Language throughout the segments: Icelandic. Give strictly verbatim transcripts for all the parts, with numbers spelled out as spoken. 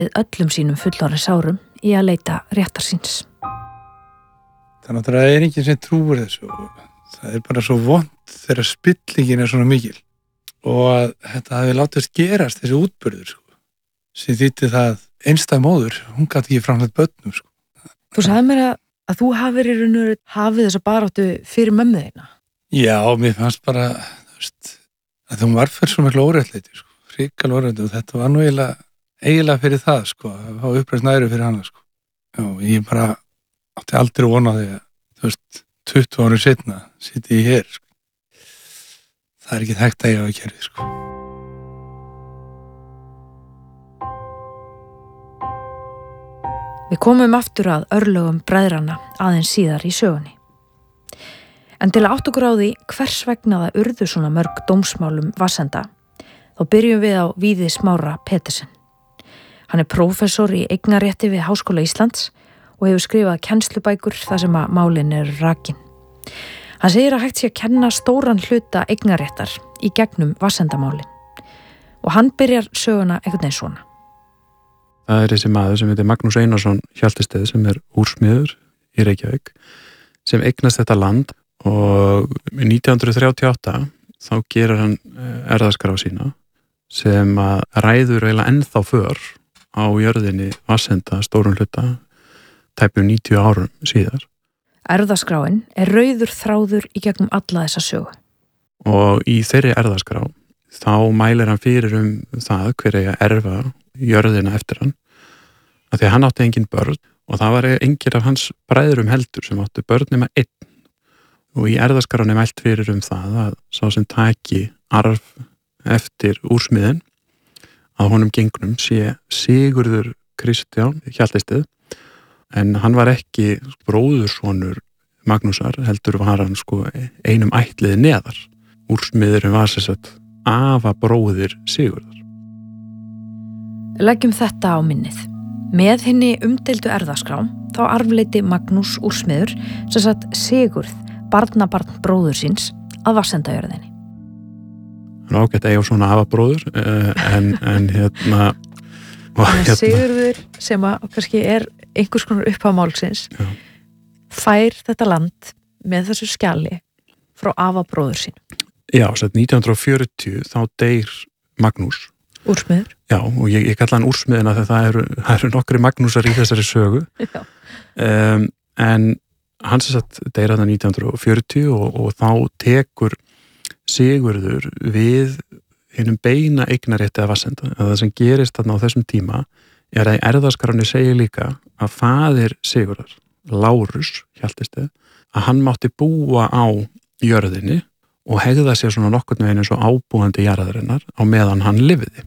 við öllum sínum fullorðins árum í að leita réttar síns. Þannig að það er enginn sem trúir þessu og það er bara svo vont þegar spillingin er svona mikil og að þetta hafi látist gerast þessi útburður sko, sem þýtti það einstæð móður, hún gat ekki framleitt börnum sko. Þú sagði mér að, að þú hafir í raun og veru hafið þessa baráttu fyrir mömmu þína. Já, mér fannst bara, þú veist, að hún var fyrir svo miklu óréttlæti, sko, hrikal óréttlæti og þetta var nú eiginlega, eiginlega fyrir það, sko, að fá uppreist næru fyrir hana, sko. Já, ég bara átti aldrei vona því að, þú veist, tuttugu árum seinna sitji ég hér, sko. Það er ekki þekkt að ég hafa kerfið, sko. Við komum aftur að örlögum bræðrana aðeins síðar í sögunni. En til að átta okkur á því hvers vegna það urðu svona mörg dómsmálum Vatnsenda, þá byrjum við á Víði Smára Petersen. Hann er prófessor í eignarétti við Háskóla Íslands og hefur skrifað kennslubækur þar sem að málin eru rakin. Hann segir að hægt sé að kenna stóran hluta eignaréttar í gegnum Vatsendamálin. Og hann byrjar söguna einhvern veginn svona. Það er þessi maður sem heitir Magnús Einarsson Hjaltesteð sem er úrsmiður í Reykjavík sem eignast þetta land og nítján hundruð þrjátíu og átta þá gerir hann erfðaskrá sína sem að ræður eiginlega ennþá för á jörðinni Vatsenda stórum hluta tæpum níutíu árum síðar. Erfðaskráin er rauður þráður í gegnum alla þessa sögu. Og í þeirri erfðaskrá þá mælir hann fyrir um það hver eigi að erfa jörðina eftir hann af því að hann átti engin börn og það var engir af hans bræðrum heldur sem átti börn nema einn og í erfðaskráin er mælt fyrir um það að sá sem taki arf eftir úrsmiðin að honum gengnum sé Sigurður Kristján Hjaltesteð en hann var ekki bróðursonur Magnúsar heldur var hann sko einum ættliði neðar. Úrsmiðurinn var sem sagt afa bróðir Sigurðar. Leggjum þetta á minnið. Með henni umdeildu erfðaskrá þá arfleiti Magnús úrsmiður sem sagt Sigurð, barnabarn bróður síns að Vatsendajörðinni. Hann á ágætt að eiga svona afa bróður en, en hérna Hérna. Sigurður sem að kannski er einhvers konar upphafmálsins Já. Fær þetta land með þessu skjali frá afa bróður sín. Já, sett nítján hundruð fjörutíu þá deyr Magnús. Úrsmiður? Já, og ég, ég kalla hann úrsmiðina þegar það eru, það eru nokkri Magnúsar í þessari sögu. Um, en hann sem sagt deyr þarna nítján hundruð fjörutíu og, og þá tekur Sigurður við hinum beina eignarétti að Vatsenda. Það sem gerist þarna á þessum tíma er að í erfðaskráni segir líka að faðir Sigurðar, Lárus Hjaltesteð, að hann mátti búa á jörðinni og hegða sér svona nokkurn veginn eins og ábúandi jarðarinnar á meðan hann lifiði.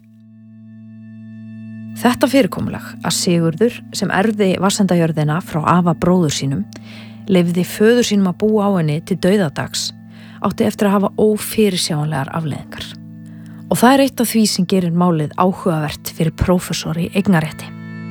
Þetta fyrirkomulag að Sigurður sem erfði Vatsendajörðina frá afa bróður sínum lifði föður sínum að búa á henni til dauðadags átti eftir að hafa ófyrirsjáanlegar afleiðingar. Og það er eitt af því sem gerir málið áhugavert fyrir prófessor í eignarétti.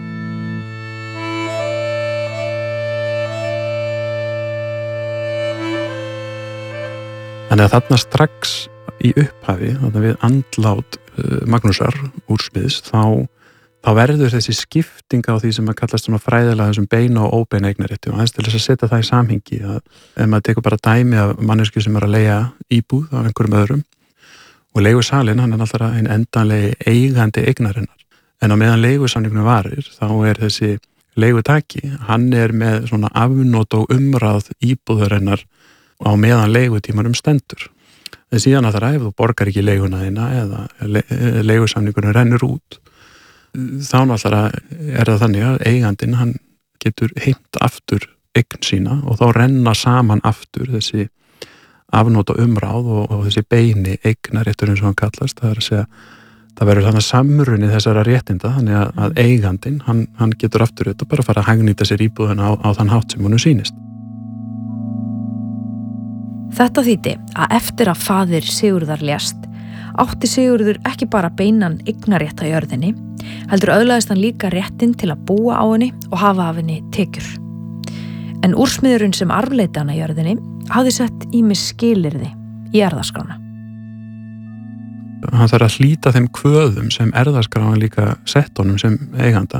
Þannig að þarna strax í upphafi, þarna við andlát uh, Magnúsar úrsmiðs, þá, þá verður þessi skipting á því sem að kallast svona fræðilega þessum beina og óbeina eignarétti og aðeins til þess að setja það í samhengi að ef maður tekur bara dæmi af manneskju sem er að leigja íbúð af einhverjum öðrum og leigusalinn, hann er alltaf einn endanlegi eigandi eignarinnar. En á meðan leigusamningunum varir, þá er þessi leigutaki, hann er með svona afnót og umráð íbúðarinnar á meðan leigutímanum stendur. En síðan að það ef þú borgar ekki leiguna þína eða le leigusamningunum rennur út, þá náttúrulega er það þannig að eigandinn, hann getur heimt aftur eign sína og þá renna saman aftur þessi afnóta umráð og, og þessi beini eignaréttur eins og hann kallast. Það er að segja, það verður þannig samrunni þessara réttinda, þannig að, að eigandinn, hann, hann getur aftur þetta bara að fara að hagnýta sér íbúðuna á, á þann hátt sem honum sýnist. Þetta þýddi að eftir að faðir Sigurðar lést, átti Sigurður ekki bara beinan eignarétt á jörðinni, heldur öðlaðist hann líka réttinn til að búa á henni og hafa af henni tekjur. En úrsmiðurinn sem arfleiti hana jörðinni hafði sett ýmis skilyrði í erfðaskrána. Hann þarf að hlíta þeim kvöðum sem erfðaskráin líka sett honum sem eiganda.